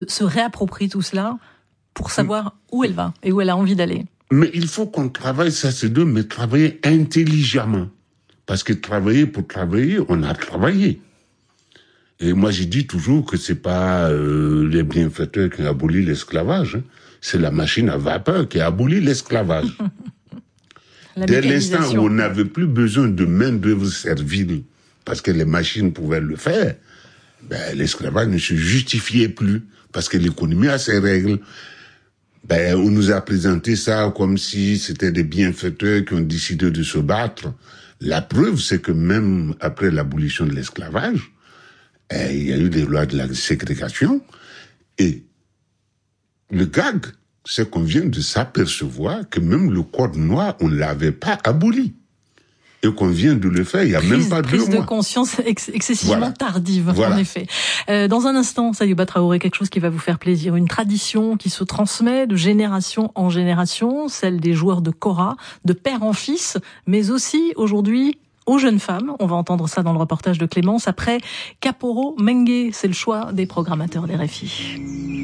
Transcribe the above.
se réapproprie tout cela pour savoir où elle va et où elle a envie d'aller. Mais il faut qu'on travaille, ça c'est deux, mais travailler intelligemment. Parce que travailler pour travailler, on a travaillé. Et moi, j'ai dit toujours que c'est pas les bienfaiteurs qui ont aboli l'esclavage, hein. C'est la machine à vapeur qui a aboli l'esclavage. Dès l'instant où on n'avait plus besoin de main-d'œuvre servile, parce que les machines pouvaient le faire, ben, l'esclavage ne se justifiait plus, parce que l'économie a ses règles. Ben, on nous a présenté ça comme si c'était des bienfaiteurs qui ont décidé de se battre. La preuve, c'est que même après l'abolition de l'esclavage, il y a eu des lois de la ségrégation. Et le gag, c'est qu'on vient de s'apercevoir que même le code noir, on ne l'avait pas aboli. Et qu'on vient de le faire il y a même pas 2 mois. Prise de conscience excessivement tardive, en effet. Dans un instant, Sayouba Traoré, quelque chose qui va vous faire plaisir. Une tradition qui se transmet de génération en génération, celle des joueurs de kora, de père en fils, mais aussi aujourd'hui aux jeunes femmes. On va entendre ça dans le reportage de Clémence. Après Kaporo Mengue, c'est le choix des programmateurs des RFI.